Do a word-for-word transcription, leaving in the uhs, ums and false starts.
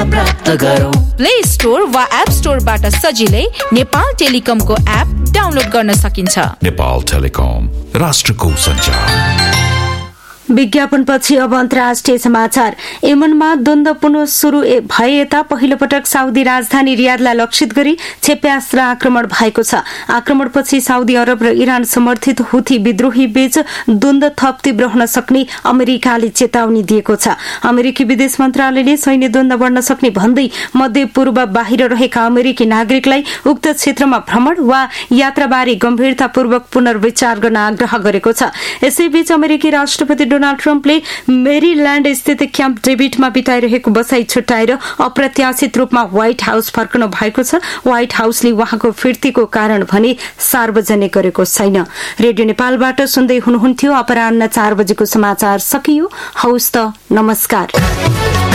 सेवा प्राप्त गरौँ। प्ले स्टोर वा एप स्टोरबाट सजिलै नेपाल टेलिकमको एप डाउनलोड गर्न सकिन्छ। नेपाल टेलिकम, राष्ट्रको सञ्चार। विज्ञापनपछि अब अन्तर्राष्ट्रिय समाचार। यमनमा द्वन्द्व पुनः सुरु भए यता पहिलो पटक साउदी राजधानी रियादलाई लक्षित गरी क्षेप्यास्त्र आक्रमण भएको छ। आक्रमणपछि साउदी अरब र इरान समर्थित हुथी विद्रोही बीच द्वन्द्व थप तीव्र हुन सक्ने अमेरिकाले चेतावनी दिएको छ। अमेरिकी विदेश मन्त्रालयले सैन्य द्वन्द्व बढ्न सक्ने भन्दै मध्य पूर्व बाहिर रहेका अमेरिकी नागरिकलाई उक्त क्षेत्रमा भ्रमण वा यात्राबारे गम्भीरतापूर्वक पुनर्विचार गर्न आग्रह गरेको छ। यसैबीच अमेरिकी राष्ट्रपति डोनाल्ड ट्रम्पले मेरील्याण्ड स्थित क्याम्प डेभिडमा बिताइरहेको बसाई छुट्याएर अप्रत्याशित रूपमा व्हाइट हाउस फर्कनु भएको छ। व्हाइट हाउसले उहाँको फिर्तीको कारण भने सार्वजनिक गरेको छैन। रेडियो नेपालबाट सुन्दै हुनुहुन्थ्यो। अपराह्न चार बजेको समाचार सकियो। हौस् त, नमस्कार।